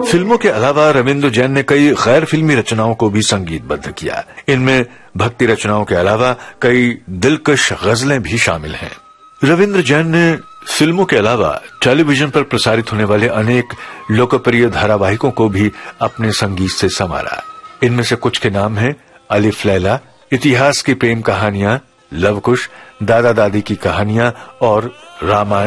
फिल्मों के अलावा रविंद्र जैन ने कई गैर फिल्मी रचनाओं को भी संगीतबद्ध किया। इनमें भक्ति रचनाओं के अलावा कई दिलकश गजलें भी शामिल हैं। रविंद्र जैन ने फिल्मों के अलावा टेलीविजन पर प्रसारित होने वाले अनेक लोकप्रिय धारावाहिकों को भी अपने संगीत से संवारा। इनमें से कुछ के नाम हैं अलिफ लैला, इतिहास की प्रेम कहानियां, लव कुश, दादा दादी की कहानियां और रामायण।